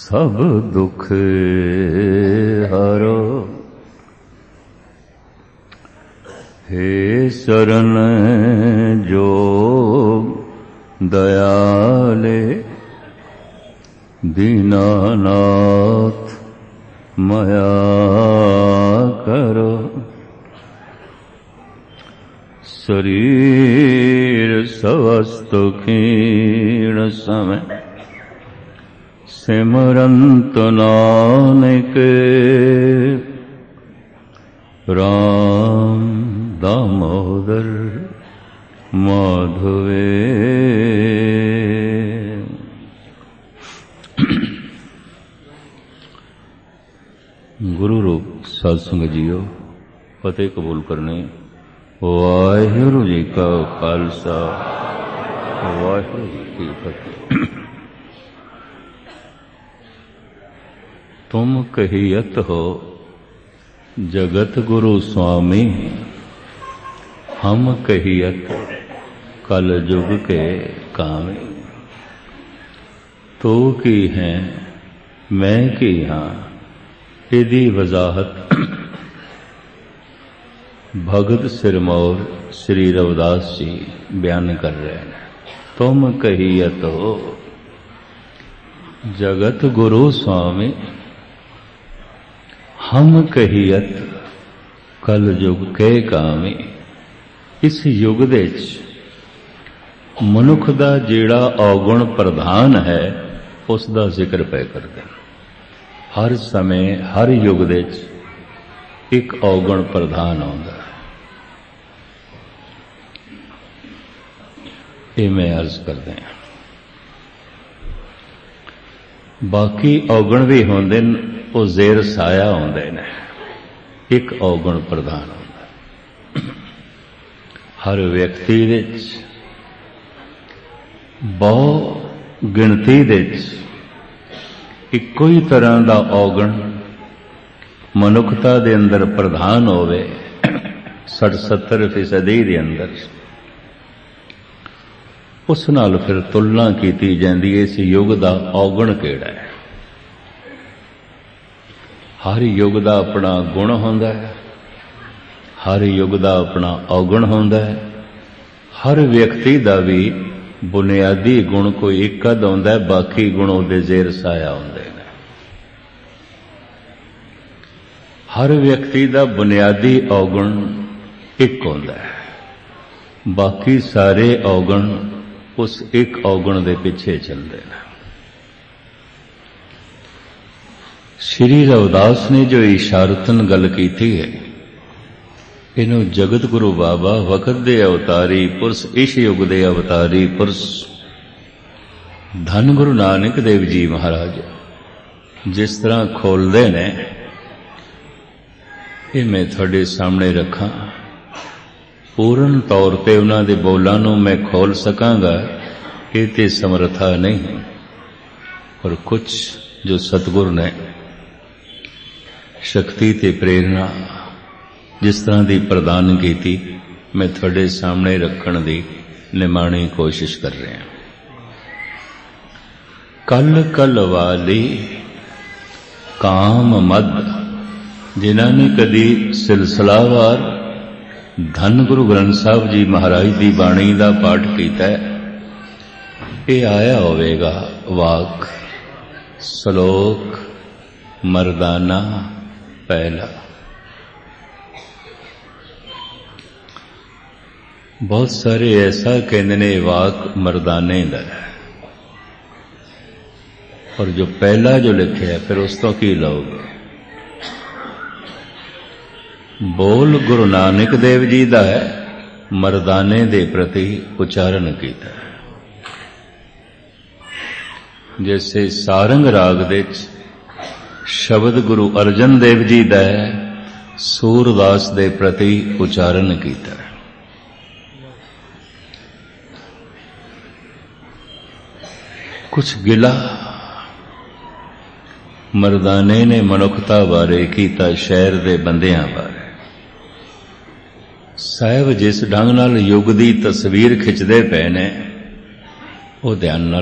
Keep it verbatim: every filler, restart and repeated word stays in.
सब दुख हरो। हे शरण जोग दयाले दीनानाथ मया करो। शरीर स्वस्थ क्षीण समय सिमरंत नानक राम दामोदर माधवे। गुरु रूप सत्संग जीओ फतेह कबूल करने। वाहिगुरु जी का खालसा वाहिगुरु जी की फतेह। तुम कहियत हो जगत गुरु स्वामी, हम कहियत कल जुग के कामी। तू की है मैं की हाँ, इदी वजाहत भगत सिरमौर श्री रविदास जी बयान कर रहे हैं। तुम कहियत हो जगत गुरु स्वामी, हम कहियत कल युग के कामी। इस युग दे विच मनुख दा जिहड़ा औगुण प्रधान है उस दा जिक्र पै करदे। हर समय हर युग दे विच एक औगुण प्रधान आउंदा। ये मैं अर्ज करदे हां। बाकी औगुण भी होंदे ने, वो जेर साया होंदे ने। एक औगुण प्रधान होंदा। हर व्यक्ति दे विच बहु गिणती दे विच इक्को ही तरह का औगुण मनुखता दे अंदर प्रधान होवे। सठ सत्तर फीसदी दे अंदर उस नाल फिर तुलना की जाती है। इस युग का औगुण केड़ा है। हर युग का अपना गुण होंदा है, हर युग का अपना औगुण होंदा है। हर व्यक्ति का भी बुनियादी गुण कोई एक अद होंदा है, बाकी गुण उहदे जेर साया होंदे ने। हर व्यक्ति का बुनियादी औगुण एक होंदा है, बाकी सारे औगुण उस एक औगुण दे पिछे चलते हैं। श्री रविदास ने जो इशारतन गल की है, इनू जगत गुरु बाबा वक्त दे अवतारी पुरुष, इस युग दे अवतारी पुरुष धन गुरु नानक देव जी महाराज जिस तरह खोलते ने, ये मैं थोड़े सामने रखा। पूर्ण तौर पर उन्होंने दे बोलों नूं मैं खोल सकांगा, ये ते समर्था नहीं। और कुछ जो सतगुर ने शक्ति ते प्रेरणा जिस तरह की प्रदान की थी, मैं थोड़े सामने रखने की निमाणी कोशिश कर रहा हूं। कल कल वाली काम मद, जिन्होंने कदी सिलसिलावार धन गुरु ग्रंथ साहब जी महाराज की बाणी का पाठ किया है, ये आया होवेगा वाक श्लोक मर्दाना पहला। बहुत सारे ऐसा कहते ने वाक मर्दाने का है, और जो पहला जो लिखे है फिर उस तो की लोगे। बोल गुरु नानक देव जी का है, मर्दाने दे प्रति उच्चारण किया है। जैसे सारंग राग दे शब्द गुरु अर्जन देव जी का है, सूरदास दे प्रति उच्चारण किया है। कुछ गिला मर्दाने ने मनुखता बारे कीता, शहर दे बंदियां बारे। साहब जिस ढंग नाल युग दी तस्वीर खिंचदे पे ने, वो ध्यान नाल